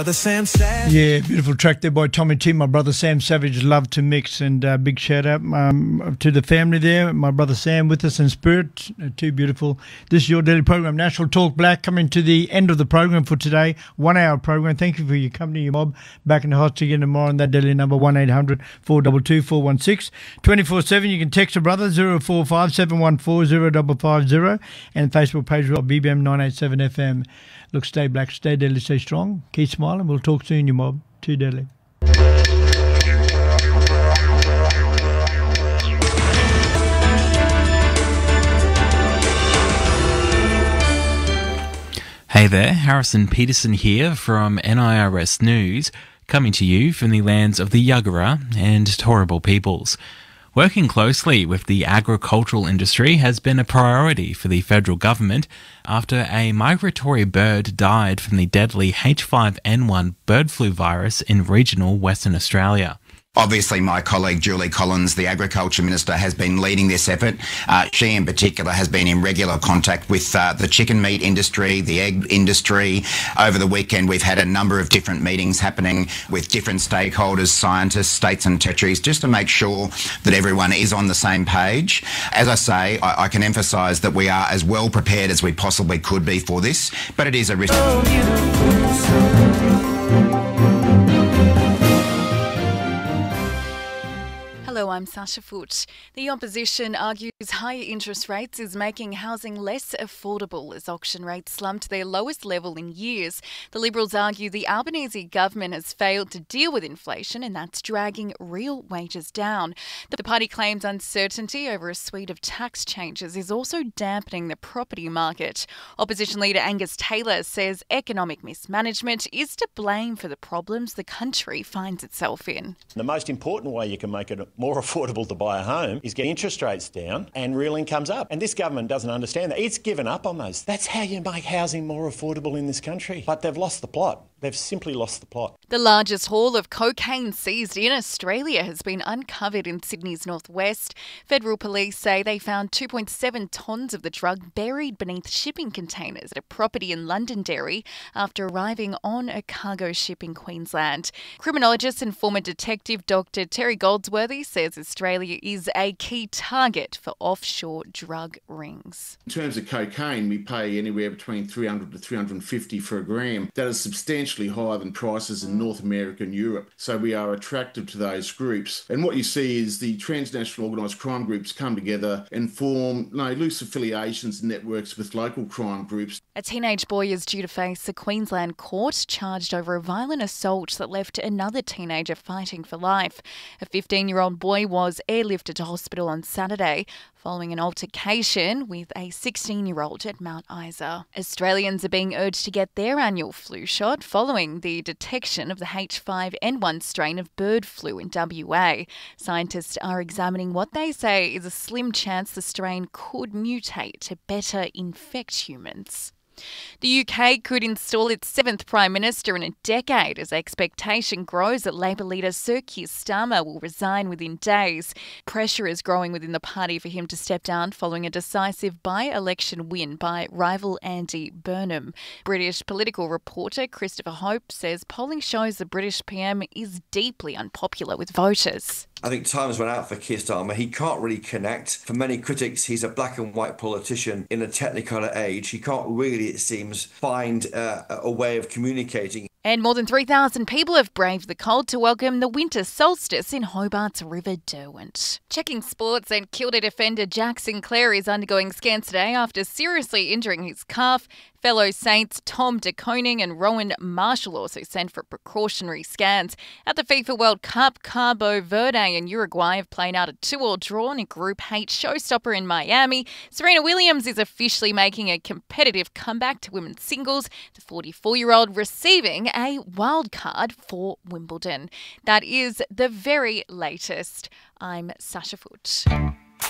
The Sam Savage. Yeah, beautiful track there by Tommy T. My brother Sam Savage, love to mix, and big shout out to the family there. My brother Sam with us in spirit, too beautiful. This is your daily program, National Talk Black, coming to the end of the program for today. 1 hour program. Thank you for your company, your mob. Back in the house again tomorrow on that daily number 1-800-422-416. 24/7. You can text a brother 045-714-0550 and Facebook page of BBM 987 FM. Look, stay black, stay deadly, stay strong. Keep smiling. We'll talk soon, you mob. Too deadly. Hey there, Harrison Peterson here from NIRS News, coming to you from the lands of the Yagara and Turrbal peoples. Working closely with the agricultural industry has been a priority for the federal government after a migratory bird died from the deadly H5N1 bird flu virus in regional Western Australia. Obviously, my colleague Julie Collins, the Agriculture Minister, has been leading this effort. She in particular has been in regular contact with the chicken meat industry, the egg industry. Over the weekend, we've had a number of different meetings happening with different stakeholders, scientists, states and territories, just to make sure that everyone is on the same page. As I say, I can emphasise that we are as well prepared as we possibly could be for this, but it is a risk. Hello, I'm Sasha Foote. The opposition argues higher interest rates is making housing less affordable as auction rates slumped to their lowest level in years. The Liberals argue the Albanese government has failed to deal with inflation and that's dragging real wages down. The party claims uncertainty over a suite of tax changes is also dampening the property market. Opposition leader Angus Taylor says economic mismanagement is to blame for the problems the country finds itself in. The most important way you can make it more affordable to buy a home is get interest rates down and real incomes up. And this government doesn't understand that. It's given up on those. That's how you make housing more affordable in this country. But they've lost the plot. They've simply lost the plot. The largest haul of cocaine seized in Australia has been uncovered in Sydney's northwest. Federal police say they found 2.7 tonnes of the drug buried beneath shipping containers at a property in Londonderry after arriving on a cargo ship in Queensland. Criminologist and former detective Dr. Terry Goldsworthy says Australia is a key target for offshore drug rings. In terms of cocaine, we pay anywhere between $300 to $350 for a gram. That is substantially higher than prices in North America and Europe. So we are attractive to those groups. And what you see is the transnational organised crime groups come together and form loose affiliations and networks with local crime groups. A teenage boy is due to face a Queensland court charged over a violent assault that left another teenager fighting for life. A 15-year-old boy was airlifted to hospital on Saturday following an altercation with a 16-year-old at Mount Isa. Australians are being urged to get their annual flu shot following the detection of the H5N1 strain of bird flu in WA. Scientists are examining what they say is a slim chance the strain could mutate to better infect humans. The UK could install its seventh Prime Minister in a decade as expectation grows that Labour leader Sir Keir Starmer will resign within days. Pressure is growing within the party for him to step down following a decisive by-election win by rival Andy Burnham. British political reporter Christopher Hope says polling shows the British PM is deeply unpopular with voters. I think time's run out for Keir Starmer. He can't really connect. For many critics, he's a black and white politician in a Technicolor age. He can't really, it seems, find a way of communicating. And more than 3,000 people have braved the cold to welcome the winter solstice in Hobart's River Derwent. Checking sports, and Kilda defender Jack Sinclair is undergoing scans today after seriously injuring his calf. Fellow Saints Tom De Koning and Rowan Marshall also sent for precautionary scans. At the FIFA World Cup, Cabo Verde and Uruguay have played out a 2-2 draw in a Group H showstopper in Miami. Serena Williams is officially making a competitive comeback to women's singles, the 44-year-old receiving a wild card for Wimbledon. That is the very latest. I'm Sasha Foote.